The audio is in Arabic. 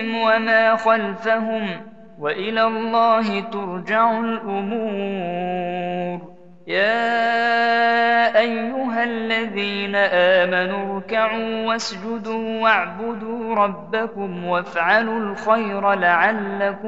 أيديهم وما خلفهم وإلى الله ترجع الأمور. يا أيها الذين آمنوا اركعوا واسجدوا واعبدوا ربكم وافعلوا الخير لعلكم